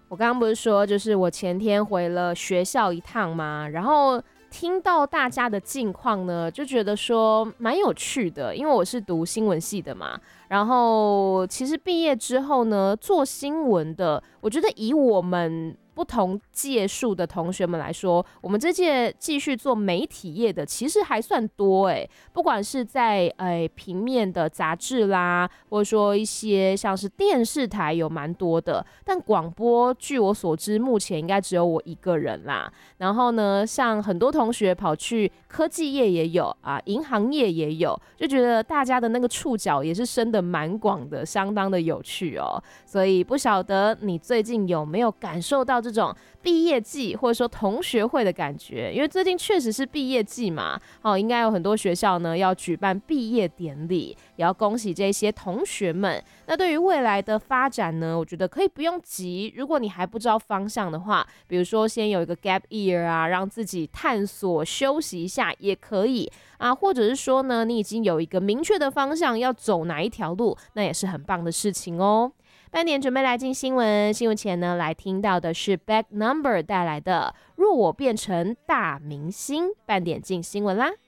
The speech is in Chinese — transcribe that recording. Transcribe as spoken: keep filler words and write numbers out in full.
我刚刚不是说，就是我前天回了学校一趟嘛，然后听到大家的近况呢，就觉得说蛮有趣的，因为我是读新闻系的嘛。然后其实毕业之后呢，做新闻的，我觉得以我们不同届数的同学们来说，我们这届继续做媒体业的其实还算多诶，不管是在诶平面的杂志啦，或者说一些像是电视台有蛮多的，但广播据我所知，目前应该只有我一个人啦。然后呢，像很多同学跑去科技业也有啊，银行业也有，就觉得大家的那个触角也是伸得蛮广的，相当的有趣哦。所以不晓得你最近有没有感受到这种毕业季或者说同学会的感觉？因为最近确实是毕业季嘛，哦，应该有很多学校呢要举办毕业典礼，也要恭喜这些同学们。那对于未来的发展呢，我觉得可以不用急。如果你还不知道方向的话，比如说先有一个 gap year 啊，让自己探索休息一下也可以啊，或者是说呢，你已经有一个明确的方向要走哪一条路，那也是很棒的事情哦。半点准备来进新闻，新闻前呢，来听到的是 Back Number 带来的《若我变成大明星》，半点进新闻啦。